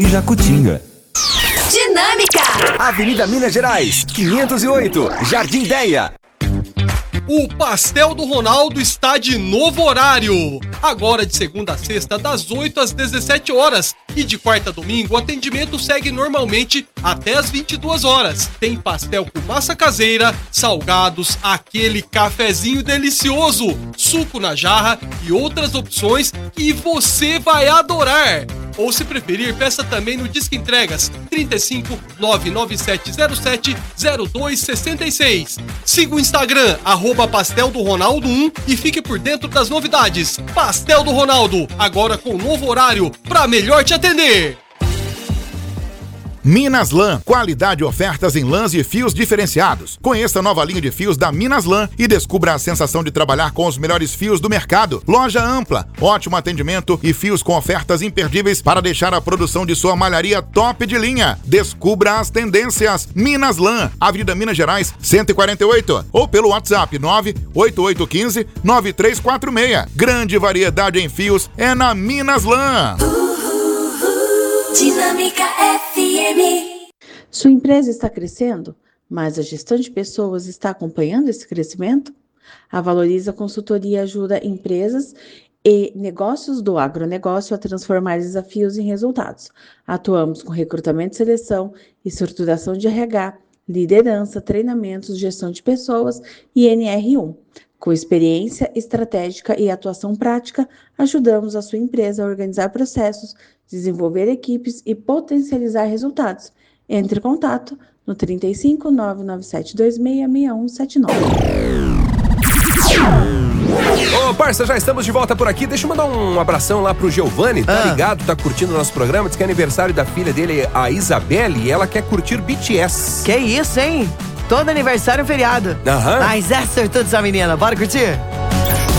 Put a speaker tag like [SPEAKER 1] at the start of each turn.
[SPEAKER 1] Jacutinga.
[SPEAKER 2] Dinâmica.
[SPEAKER 3] Avenida Minas Gerais, 508, Jardim Deia.
[SPEAKER 4] O Pastel do Ronaldo está de novo horário. Agora de segunda a sexta, das 8 às 17 horas. E de quarta a domingo, o atendimento segue normalmente até às 22 horas. Tem pastel com massa caseira, salgados, aquele cafezinho delicioso, suco na jarra e outras opções que você vai adorar. Ou se preferir, peça também no Disque Entregas 35 99707 0266. Siga o Instagram, @Pastel do Ronaldo 1 e fique por dentro das novidades. Pastel do Ronaldo, agora com novo horário para melhor te atender.
[SPEAKER 5] Minas Lã, qualidade e ofertas em lãs e fios diferenciados. Conheça a nova linha de fios da Minas Lã e descubra a sensação de trabalhar com os melhores fios do mercado. Loja ampla, ótimo atendimento e fios com ofertas imperdíveis para deixar a produção de sua malharia top de linha. Descubra as tendências. Minas Lã, Avenida Minas Gerais, 148. Ou pelo WhatsApp 98815-9346. Grande variedade em fios é na Minas Lã.
[SPEAKER 2] Dinâmica FM.
[SPEAKER 6] Sua empresa está crescendo, mas a gestão de pessoas está acompanhando esse crescimento? A Valoriza Consultoria ajuda empresas e negócios do agronegócio a transformar desafios em resultados. Atuamos com recrutamento e seleção, estruturação de RH, liderança, treinamentos, gestão de pessoas e NR1. Com experiência estratégica e atuação prática, ajudamos a sua empresa a organizar processos, desenvolver equipes e potencializar resultados. Entre em contato no 35 99726 6179.
[SPEAKER 3] Ô, parça, já estamos de volta por aqui. Deixa eu mandar um abração lá pro Giovanni, tá ligado? Tá curtindo o nosso programa. Diz que é aniversário da filha dele, a Isabelle, e ela quer curtir BTS.
[SPEAKER 7] Que isso, hein? Todo aniversário é um feriado.
[SPEAKER 3] Aham.
[SPEAKER 7] Mas é sortudo essa menina. Bora curtir?